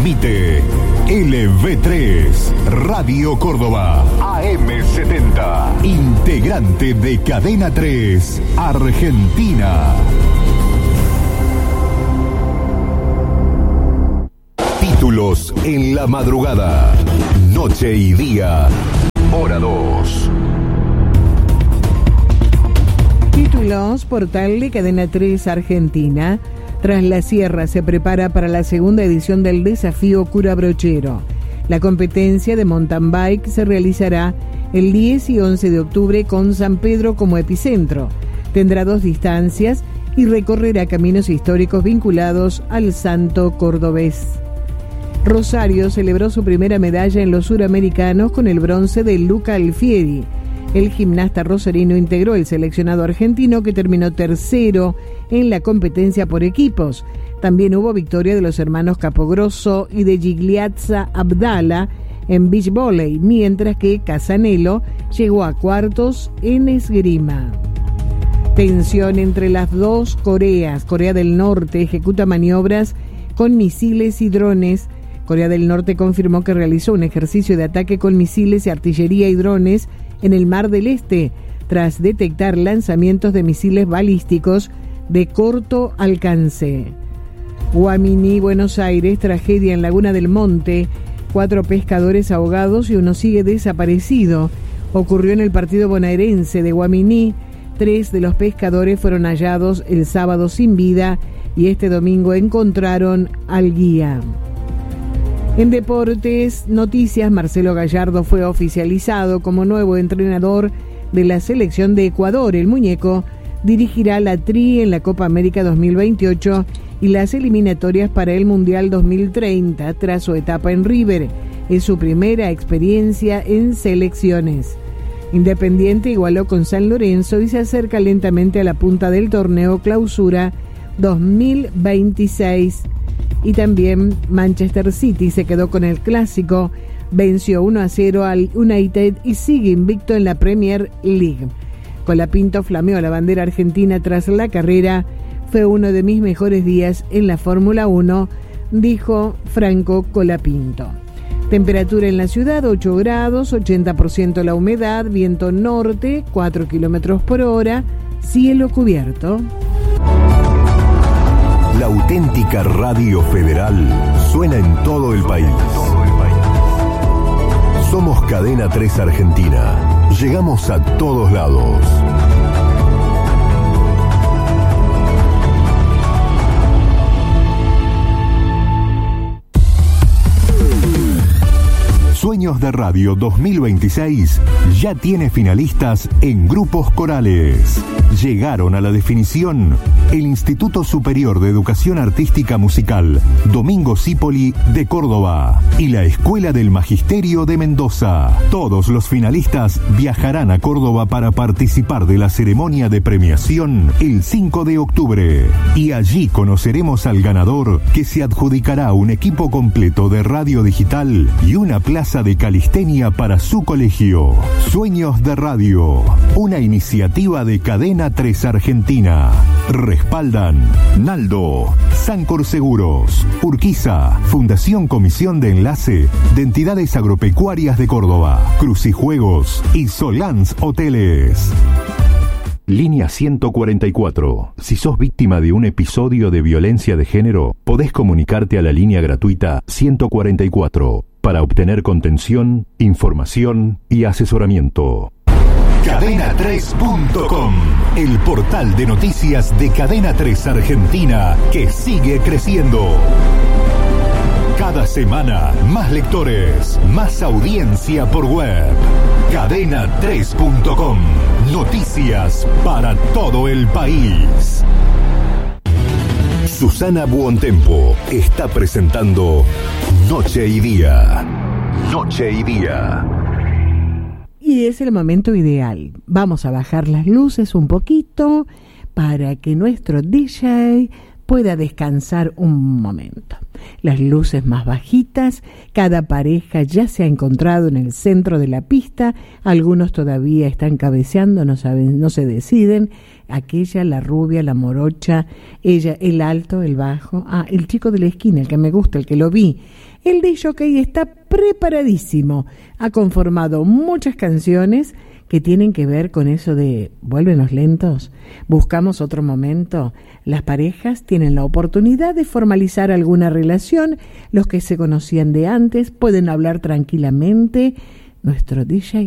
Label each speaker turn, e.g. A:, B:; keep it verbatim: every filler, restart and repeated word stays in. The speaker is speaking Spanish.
A: Transmite L V tres, Radio Córdoba, A M setenta, integrante de Cadena tres, Argentina. Títulos en la madrugada, noche y día, hora dos.
B: Títulos, portal de Cadena tres Argentina. Tras la Sierra se prepara para la segunda edición del desafío Cura Brochero. La competencia de mountain bike se realizará el diez y once de octubre con San Pedro como epicentro. Tendrá dos distancias y recorrerá caminos históricos vinculados al santo cordobés. Rosario celebró su primera medalla en los suramericanos con el bronce de Luca Alfieri. El gimnasta rosarino integró el seleccionado argentino que terminó tercero en la competencia por equipos. También hubo victoria de los hermanos Capogrosso y de Gigliazza Abdala en beach volley, mientras que Casanello llegó a cuartos en esgrima. Tensión entre las dos Coreas. Corea del Norte ejecuta maniobras con misiles y drones. Corea del Norte confirmó que realizó un ejercicio de ataque con misiles y artillería y drones en el Mar del Este, tras detectar lanzamientos de misiles balísticos de corto alcance. Guaminí, Buenos Aires, tragedia en Laguna del Monte, cuatro pescadores ahogados y uno sigue desaparecido. Ocurrió en el partido bonaerense de Guaminí. Tres de los pescadores fueron hallados el sábado sin vida y este domingo encontraron al guía. En deportes, noticias, Marcelo Gallardo fue oficializado como nuevo entrenador de la selección de Ecuador. El muñeco dirigirá la Tri en la Copa América dos mil veintiocho y las eliminatorias para el Mundial dos mil treinta tras su etapa en River. Es su primera experiencia en selecciones. Independiente igualó con San Lorenzo y se acerca lentamente a la punta del torneo Clausura dos mil veintiséis. Y también Manchester City se quedó con el clásico, venció uno a cero al United y sigue invicto en la Premier League. Colapinto flameó la bandera argentina tras la carrera. Fue uno de mis mejores días en la Fórmula uno, dijo Franco Colapinto. Temperatura en la ciudad, ocho grados, ochenta por ciento la humedad, viento norte, cuatro kilómetros por hora, cielo cubierto.
A: La auténtica Radio Federal suena en todo el país. Somos Cadena tres Argentina. Llegamos a todos lados. Sueños de Radio dos mil veintiséis ya tiene finalistas en grupos corales. Llegaron a la definición el Instituto Superior de Educación Artística Musical Domingo Cipoli de Córdoba y la Escuela del Magisterio de Mendoza. Todos los finalistas viajarán a Córdoba para participar de la ceremonia de premiación el cinco de octubre. Y allí conoceremos al ganador, que se adjudicará un equipo completo de radio digital y una plaza de calistenia para su colegio. Sueños de Radio, una iniciativa de Cadena tres Argentina. Respaldan Naldo, Sancor Seguros, Urquiza, Fundación Comisión de Enlace de Entidades Agropecuarias de Córdoba, Crucijuegos y Solans Hoteles. Línea ciento cuarenta y cuatro. Si sos víctima de un episodio de violencia de género, podés comunicarte a la línea gratuita ciento cuarenta y cuatro para obtener contención, información y asesoramiento. Cadena tres punto com, el portal de noticias de Cadena tres Argentina, que sigue creciendo. Cada semana, más lectores, más audiencia por web. Cadena tres punto com, noticias para todo el país. Susana Buontempo está presentando Noche y Día. Noche y Día.
B: Y es el momento ideal. Vamos a bajar las luces un poquito para que nuestro D J pueda descansar un momento. Las luces más bajitas, cada pareja ya se ha encontrado en el centro de la pista, algunos todavía están cabeceando, no saben, no se deciden, aquella, la rubia, la morocha, ella, el alto, el bajo, ah, el chico de la esquina, el que me gusta, el que lo vi. El disc jockey está preparadísimo, ha conformado muchas canciones que tienen que ver con eso de vuélvenos lentos, buscamos otro momento. Las parejas tienen la oportunidad de formalizar alguna relación, los que se conocían de antes pueden hablar tranquilamente. Nuestro D J